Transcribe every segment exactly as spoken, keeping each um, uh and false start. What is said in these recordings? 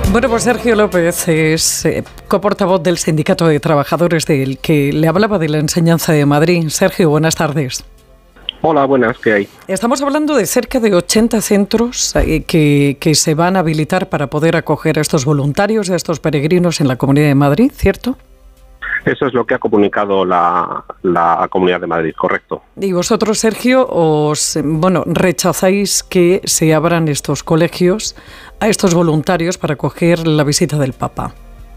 Bueno, pues Sergio López es eh, coportavoz del Sindicato de Trabajadores del que le hablaba de la enseñanza de Madrid. Sergio, buenas tardes. Hola, buenas, ¿qué hay? Estamos hablando de cerca de ochenta centros eh, que, que se van a habilitar para poder acoger a estos voluntarios, a estos peregrinos en la Comunidad de Madrid, ¿cierto? Eso es lo que ha comunicado la, la Comunidad de Madrid, correcto. Y vosotros, Sergio, os bueno rechazáis que se abran estos colegios a estos voluntarios para acoger la visita del Papa.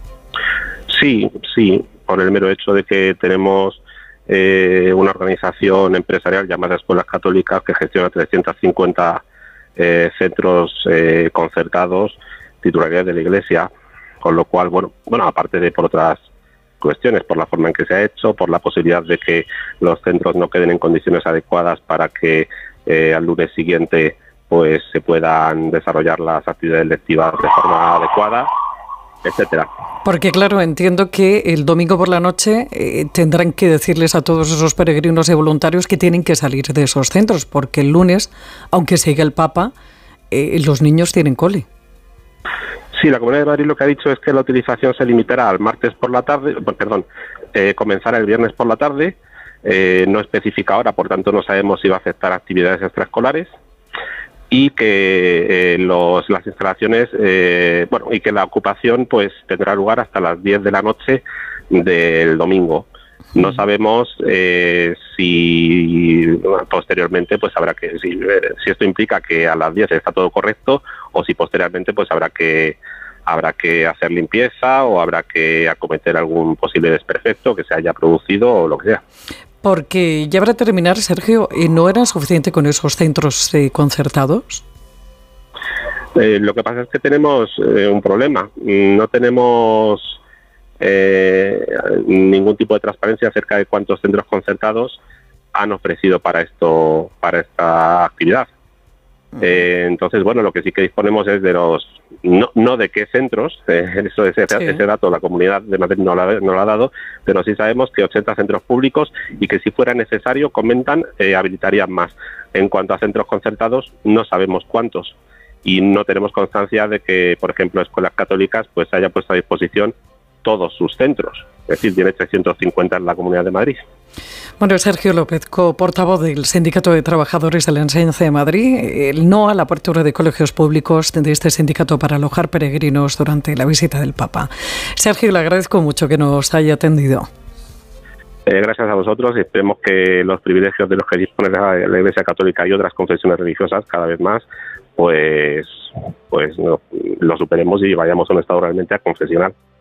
Sí, sí, por el mero hecho de que tenemos eh, una organización empresarial llamada Escuelas Católicas que gestiona trescientos cincuenta eh, centros eh, concertados, titularidad de la Iglesia, con lo cual, bueno, bueno, aparte de por otras cuestiones, por la forma en que se ha hecho, por la posibilidad de que los centros no queden en condiciones adecuadas para que eh, al lunes siguiente pues se puedan desarrollar las actividades lectivas de forma adecuada, etcétera. Porque claro, entiendo que el domingo por la noche eh, tendrán que decirles a todos esos peregrinos y voluntarios que tienen que salir de esos centros, porque el lunes, aunque siga el Papa, eh, los niños tienen cole. Sí, la Comunidad de Madrid lo que ha dicho es que la utilización se limitará al martes por la tarde, perdón, eh, comenzará el viernes por la tarde, eh, no especifica ahora, por tanto no sabemos si va a afectar actividades extraescolares, y que eh, los, las instalaciones, eh, bueno, y que la ocupación pues tendrá lugar hasta las diez de la noche del domingo. No sabemos eh, si posteriormente pues habrá que, si, si esto implica que a las diez está todo correcto o si posteriormente pues habrá que habrá que hacer limpieza o habrá que acometer algún posible desperfecto que se haya producido o lo que sea. Porque ya para terminar, Sergio, ¿no era suficiente con esos centros eh, concertados? Eh, lo que pasa es que tenemos eh, un problema. No tenemos eh, ningún tipo de transparencia acerca de cuántos centros concertados han ofrecido para esto, para esta actividad. Eh, entonces, bueno, lo que sí que disponemos es de los, no, no de qué centros, eh, eso ese, sí. ese dato la Comunidad de Madrid no lo no ha dado, pero sí sabemos que ochenta centros públicos y que si fuera necesario, comentan, eh, habilitarían más. En cuanto a centros concertados, no sabemos cuántos y no tenemos constancia de que, por ejemplo, Escuelas Católicas pues haya puesto a disposición todos sus centros, es decir, tiene trescientos cincuenta en la Comunidad de Madrid. Bueno, Sergio López, coportavoz del Sindicato de Trabajadores de la Enseñanza de Madrid, el no a la apertura de colegios públicos de este sindicato para alojar peregrinos durante la visita del Papa. Sergio, le agradezco mucho que nos haya atendido. Eh, gracias a vosotros y esperemos que los privilegios de los que dispone la, la Iglesia Católica y otras confesiones religiosas cada vez más, pues, pues no, lo superemos y vayamos a un estado realmente aconfesional.